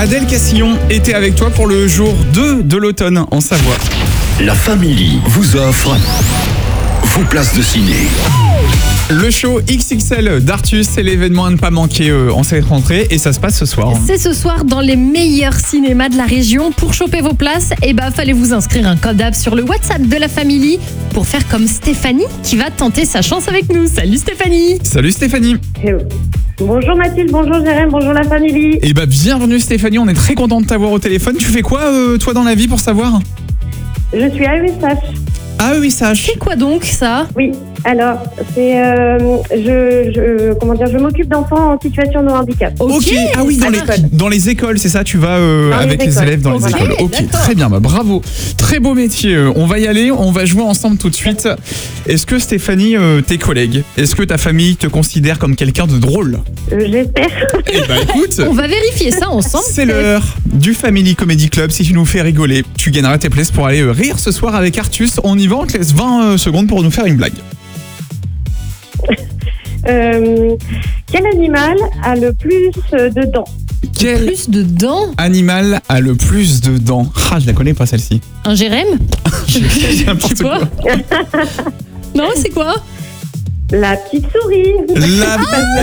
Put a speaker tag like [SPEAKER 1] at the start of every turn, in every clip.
[SPEAKER 1] Adèle Castillon était avec toi pour le jour 2 de l'automne en Savoie.
[SPEAKER 2] La Family vous offre vos places de ciné.
[SPEAKER 1] Le show XXL d'Artus, c'est l'événement à ne pas manquer en cette rentrée et ça se passe ce soir.
[SPEAKER 3] C'est ce soir dans les meilleurs cinémas de la région. Pour choper vos places, fallait vous inscrire un code app sur le WhatsApp de la Family pour faire comme Stéphanie qui va tenter sa chance avec nous. Salut Stéphanie.
[SPEAKER 1] Salut Stéphanie.
[SPEAKER 4] Bonjour Mathilde, bonjour Jérém, bonjour la Family.
[SPEAKER 1] Bienvenue Stéphanie, on est très content de t'avoir au téléphone. Tu fais quoi toi dans la vie pour savoir?
[SPEAKER 4] Je suis AESH.
[SPEAKER 1] AESH.
[SPEAKER 3] C'est quoi donc ça?
[SPEAKER 4] Oui, alors c'est je m'occupe d'enfants en situation de handicap.
[SPEAKER 1] Ok, ah oui, dans les écoles, c'est ça, tu vas avec les élèves dans les écoles. Ok,
[SPEAKER 3] d'accord.
[SPEAKER 1] très bien, bravo. Très beau métier. On va y aller, on va jouer ensemble tout de suite. Est-ce que Stéphanie, tes collègues, est-ce que ta famille te considère comme quelqu'un de drôle?
[SPEAKER 4] J'espère.
[SPEAKER 1] Écoute,
[SPEAKER 3] On va vérifier ça ensemble.
[SPEAKER 1] c'est l'heure du Family Comedy Club. Si tu nous fais rigoler, tu gagneras tes places pour aller rire ce soir avec Artus. On y va, on te laisse 20 secondes pour nous faire une blague.
[SPEAKER 4] Quel animal a le plus de dents?
[SPEAKER 1] Quel
[SPEAKER 3] Plus de dents.
[SPEAKER 1] animal a le plus de dents? Ah, je la connais pas celle-ci.
[SPEAKER 3] Un Jérém?
[SPEAKER 1] J'ai n'importe
[SPEAKER 3] C'est quoi?
[SPEAKER 1] quoi.
[SPEAKER 3] Non, c'est quoi?
[SPEAKER 4] La petite souris.
[SPEAKER 1] La...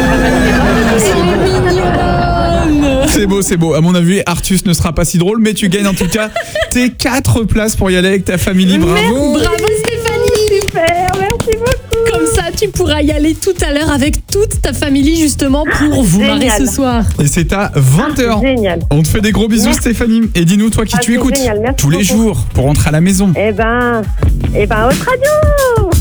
[SPEAKER 1] C'est beau. À mon avis, Artus ne sera pas si drôle, mais tu gagnes en tout cas tes 4 places pour y aller avec ta famille. Bravo.
[SPEAKER 3] Bravo Stéphanie.
[SPEAKER 4] Super, merci beaucoup.
[SPEAKER 3] Comme ça, tu pourras y aller tout à l'heure avec toute ta famille justement pour vous marrer
[SPEAKER 4] Génial.
[SPEAKER 3] ce soir.
[SPEAKER 1] Et c'est à 20h.
[SPEAKER 4] Génial.
[SPEAKER 1] On te fait des gros bisous
[SPEAKER 4] Merci.
[SPEAKER 1] Stéphanie. Et dis-nous toi qui tu
[SPEAKER 4] c'est
[SPEAKER 1] écoutes
[SPEAKER 4] génial, merci
[SPEAKER 1] tous les
[SPEAKER 4] beaucoup.
[SPEAKER 1] jours pour rentrer à la maison.
[SPEAKER 4] Eh ben, haute radio.